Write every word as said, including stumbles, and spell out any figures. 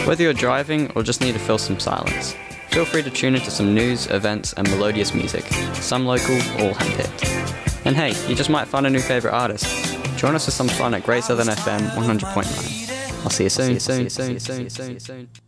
Whether you're driving or just need to fill some silence, feel free to tune into some news, events, and melodious music, some local, all hand-picked. And hey, you just might find a new favourite artist. Join us for some fun at Great Southern F M one hundred point nine. I'll see you soon. See you soon. See you soon. See you soon.